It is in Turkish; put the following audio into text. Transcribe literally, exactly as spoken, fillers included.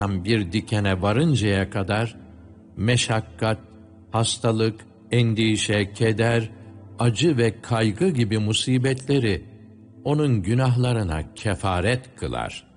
bir dikene varıncaya kadar meşakkat, hastalık, endişe, keder, acı ve kaygı gibi musibetleri onun günahlarına kefaret kılar.